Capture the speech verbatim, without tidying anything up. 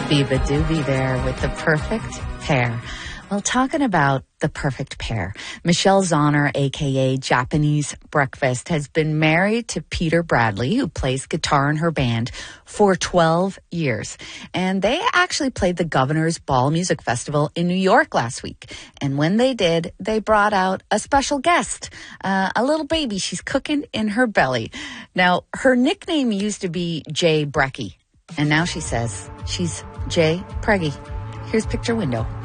Biba Doobie there with the perfect pair. Well, talking about the perfect pair, Michelle Zauner, a k a. Japanese Breakfast, has been married to Peter Bradley, who plays guitar in her band, for twelve years. And they actually played the Governor's Ball Music Festival in New York last week. And when they did, they brought out a special guest, uh, a little baby she's cooking in her belly. Now, her nickname used to be Jay Brecky. And now she says she's Jay Preggy. Here's Picture Window.